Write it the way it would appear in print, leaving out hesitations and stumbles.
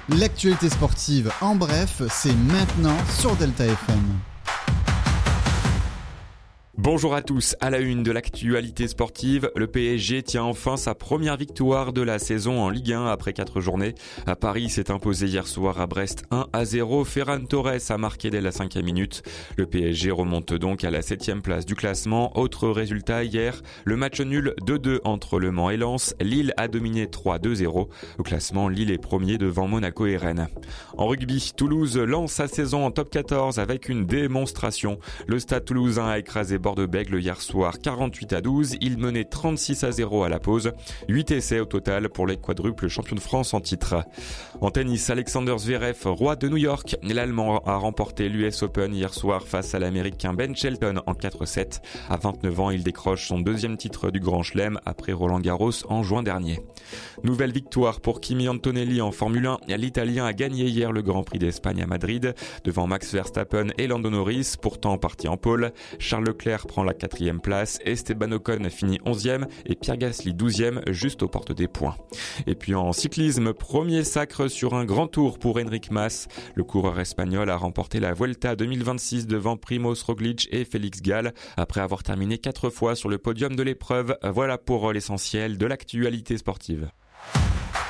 L'actualité sportive en bref, c'est maintenant sur Delta FM. Bonjour à tous, à la une de l'actualité sportive, le PSG tient enfin sa première victoire de la saison en Ligue 1 après 4 journées. À Paris s'est imposé hier soir à Brest 1-0, Ferran Torres a marqué dès la 5e minute. Le PSG remonte donc à la 7e place du classement. Autre résultat hier, le match nul 2-2 entre Le Mans et Lens. Lille a dominé 3-2-0. Au classement, Lille est premier devant Monaco et Rennes. En rugby, Toulouse lance sa saison en top 14 avec une démonstration. Le Stade Toulousain a écrasé Bordeaux-Bègles hier soir 48-12. Il menait 36-0 à la pause. 8 essais au total pour les quadruples champions de France en titre. En tennis, Alexander Zverev, roi de New York. L'Allemand a remporté l'US Open hier soir face à l'Américain Ben Shelton en 4-7. À 29 ans, il décroche son deuxième titre du Grand Chelem après Roland Garros en juin dernier. Nouvelle victoire pour Kimi Antonelli en Formule 1. L'Italien a gagné hier le Grand Prix d'Espagne à Madrid devant Max Verstappen et Lando Norris, pourtant parti en pole. Charles Leclerc prend la 4e place, Esteban Ocon finit 11e et Pierre Gasly 12e, juste aux portes des points. Et puis en cyclisme, premier sacre sur un grand tour pour Enric Mas. Le coureur espagnol a remporté la Vuelta 2026 devant Primoz Roglic et Félix Gall après avoir terminé 4 fois sur le podium de l'épreuve. Voilà pour l'essentiel de l'actualité sportive.